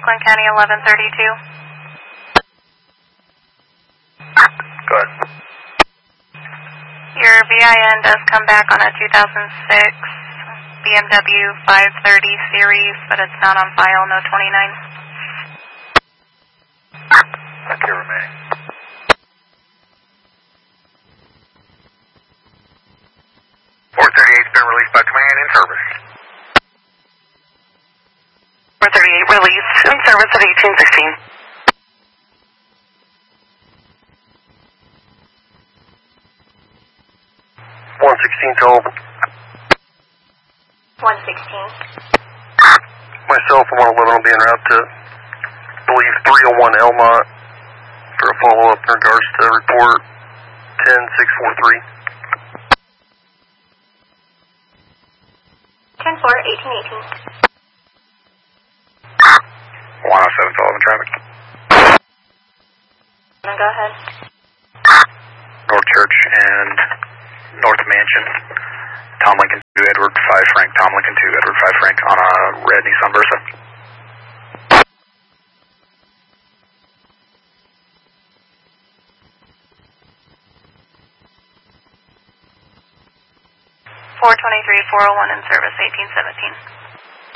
Oakland County 1132. Go ahead. Your VIN does come back on a 2006 BMW 530 series, but it's not on file, no 29. Thank you, remaining. .438's been released by command in service. 438 release in service at 1816. 116 to open. 116. Myself and 111 will be en route to, I believe, 301 Elmont for a follow-up in regards to report 10643. 10-4, 1818. 107 Sullivan traffic. Go ahead. North Church and North Mansion. Tom Lincoln 2, Edward 5 Frank. Tom Lincoln 2, Edward 5 Frank on a red Nissan Versa. .423, 401 in service, 1817.